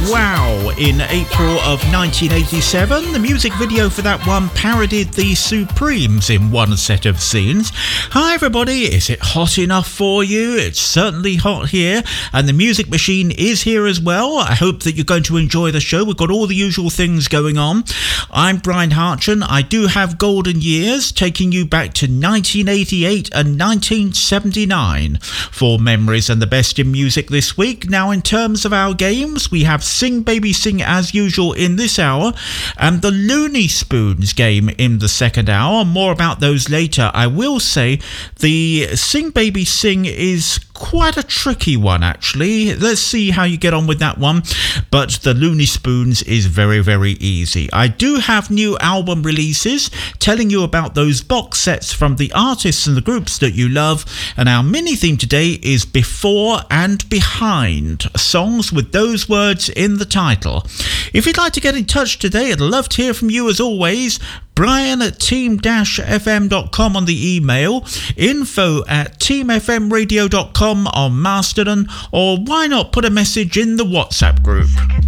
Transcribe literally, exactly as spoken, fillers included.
Wow, in April of nineteen eighty-seven. The music video for that one parodied the Supremes in one set of scenes. Hi everybody, is it hot enough for you? It's certainly hot here, and the Music Machine is here as well. I hope that you're going to enjoy the show. We've got all the usual things going on. I'm Brian Hartgen. I do have golden years, taking you back to nineteen eighty-eight and nineteen seventy-nine for memories and the best in music this week. Now, in terms of our games, we have Sing Baby Sing as usual in this hour, and the Looney Spoons game in the second hour. More about those later. I will say the Sing Baby Sing is quite a tricky one, actually. Let's see how you get on with that one. But the Looney Spoons is very, very easy. I do have new album releases, telling you about those box sets from the artists and the groups that you love. And our mini theme today is Before and Behind, songs with those words in the title. If you'd like to get in touch today, I'd love to hear from you as always. Brian at team dash f m dot com on the email, info at team f m radio dot com on Mastodon, or why not put a message in the WhatsApp group.